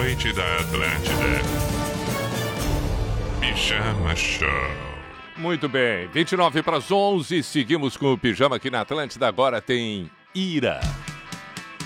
noite da Atlântida. Pijama Show. Muito bem, 29 para as 11, seguimos com o Pijama aqui na Atlântida, agora tem Ira.